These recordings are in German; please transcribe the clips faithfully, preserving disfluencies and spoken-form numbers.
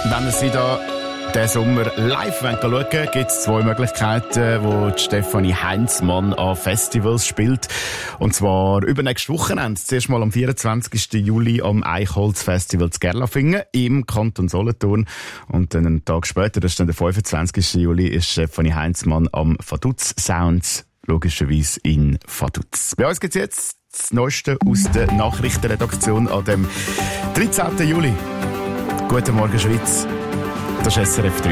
Wenn Sie da diesen Sommer live schauen wollen, gibt es zwei Möglichkeiten, wo die Stefanie Heinzmann an Festivals spielt. Und zwar übernächstes Wochenende. Zuerst mal am vierundzwanzigsten Juli am Eichholz-Festival zu Gerlafingen im Kanton Solothurn. Und dann einen Tag später, das ist dann der fünfundzwanzigsten Juli, ist Stefanie Heinzmann am Vaduz Sounds, logischerweise in Vaduz. Bei uns gibt es jetzt das Neueste aus der Nachrichtenredaktion an dem dreizehnten Juli. Guten Morgen, Schweiz. Das ist S R F drei.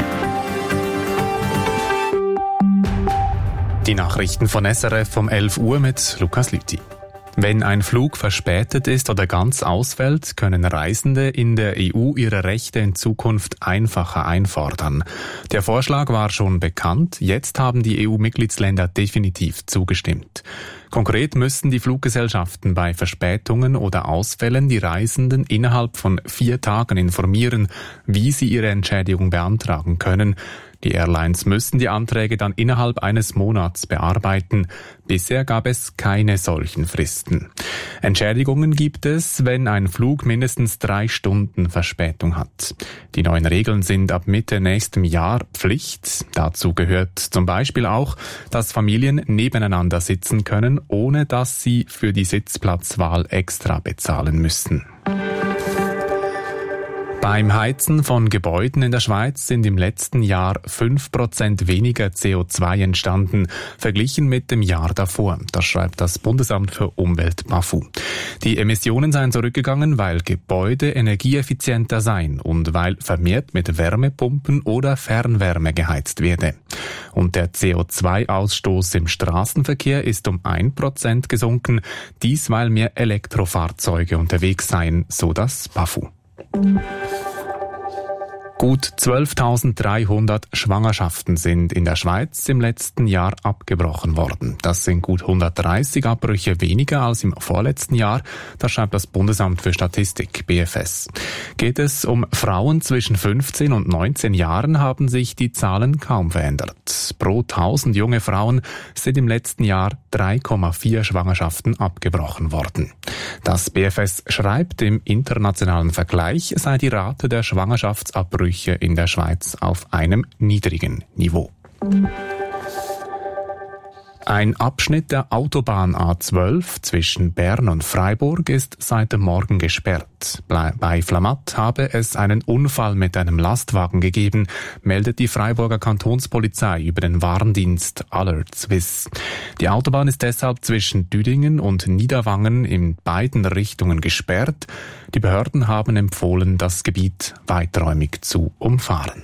Die Nachrichten von S R F um elf Uhr mit Lukas Lüthi. Wenn ein Flug verspätet ist oder ganz ausfällt, können Reisende in der E U ihre Rechte in Zukunft einfacher einfordern. Der Vorschlag war schon bekannt, jetzt haben die E U-Mitgliedsländer definitiv zugestimmt. Konkret müssen die Fluggesellschaften bei Verspätungen oder Ausfällen die Reisenden innerhalb von vier Tagen informieren, wie sie ihre Entschädigung beantragen können. Die Airlines müssen die Anträge dann innerhalb eines Monats bearbeiten. Bisher gab es keine solchen Fristen. Entschädigungen gibt es, wenn ein Flug mindestens drei Stunden Verspätung hat. Die neuen Regeln sind ab Mitte nächstem Jahr Pflicht. Dazu gehört zum Beispiel auch, dass Familien nebeneinander sitzen können, ohne dass sie für die Sitzplatzwahl extra bezahlen müssen. Beim Heizen von Gebäuden in der Schweiz sind im letzten Jahr fünf Prozent weniger C O zwei entstanden, verglichen mit dem Jahr davor. Das schreibt das Bundesamt für Umwelt BAFU. Die Emissionen seien zurückgegangen, weil Gebäude energieeffizienter seien und weil vermehrt mit Wärmepumpen oder Fernwärme geheizt werde. Und der C O zwei Ausstoß im Straßenverkehr ist um ein Prozent gesunken, dies weil mehr Elektrofahrzeuge unterwegs seien, so das BAFU. Gut zwölftausenddreihundert Schwangerschaften sind in der Schweiz im letzten Jahr abgebrochen worden. Das sind gut hundertdreißig Abbrüche weniger als im vorletzten Jahr, das schreibt das Bundesamt für Statistik, B F S. Geht es um Frauen zwischen fünfzehn und neunzehn Jahren, haben sich die Zahlen kaum verändert. Pro tausend junge Frauen sind im letzten Jahr drei Komma vier Schwangerschaften abgebrochen worden. Das B F S schreibt, im internationalen Vergleich sei die Rate der Schwangerschaftsabbrüche in der Schweiz auf einem niedrigen Niveau. Ein Abschnitt der Autobahn A zwölf zwischen Bern und Freiburg ist seit dem Morgen gesperrt. Bei Flamatt habe es einen Unfall mit einem Lastwagen gegeben, meldet die Freiburger Kantonspolizei über den Warndienst Alert Swiss. Die Autobahn ist deshalb zwischen Düdingen und Niederwangen in beiden Richtungen gesperrt. Die Behörden haben empfohlen, das Gebiet weiträumig zu umfahren.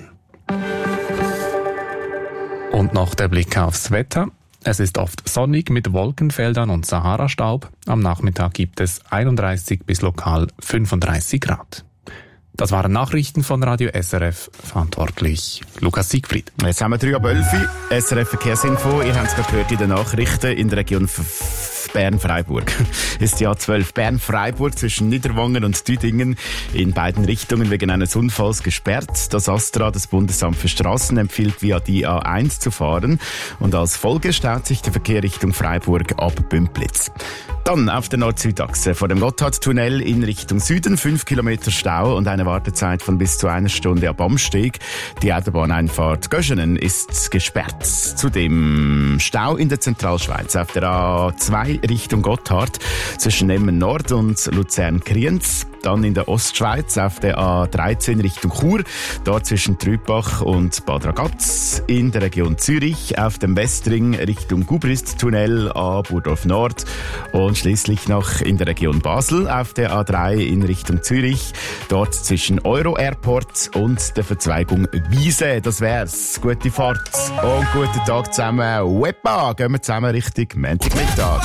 Und noch der Blick aufs Wetter. Es ist oft sonnig mit Wolkenfeldern und Sahara-Staub. Am Nachmittag gibt es einunddreißig bis lokal fünfunddreißig Grad. Das waren Nachrichten von Radio S R F, verantwortlich Lukas Siegfried. Jetzt haben wir drei ab elf, S R F Verkehrsinfo. Ihr habt es gerade gehört in den Nachrichten in der Region Bern-Freiburg. Ist ja zwölf Bern-Freiburg zwischen Niederwangen und Düdingen in beiden Richtungen wegen eines Unfalls gesperrt. Das ASTRA, das Bundesamt für Straßen, empfiehlt via die A eins zu fahren und als Folge staut sich der Verkehr Richtung Freiburg ab Bümplitz. Dann auf der Nord-Süd-Achse vor dem Gotthardtunnel in Richtung Süden fünf Kilometer Stau und eine Wartezeit von bis zu einer Stunde ab Amsteg. Die Autobahneinfahrt Göschenen ist gesperrt. Zudem Stau in der Zentralschweiz auf der A zwei Richtung Gotthard zwischen Emmen Nord und Luzern-Kriens. Dann in der Ostschweiz auf der A dreizehn Richtung Chur, dort zwischen Trübach und Bad Ragaz. In der Region Zürich auf dem Westring Richtung Gubrist-Tunnel A Burdorf Nord. Und schließlich noch in der Region Basel auf der A drei in Richtung Zürich, dort zwischen Euro Airport und der Verzweigung Wiese. Das wär's. Gute Fahrt und guten Tag zusammen. Wepa, gehen wir zusammen Richtung Montagmittag.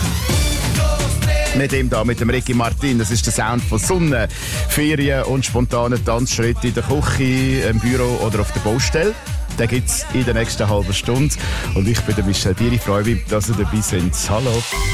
Mit ihm da, mit dem Ricky Martin. Das ist der Sound von Sonne, Ferien und spontanen Tanzschritte in der Küche, im Büro oder auf der Baustelle. Den gibt's in der nächsten halben Stunde. Und ich bin der Michel Bier. Ich freue mich, dass ihr dabei seid. Hallo.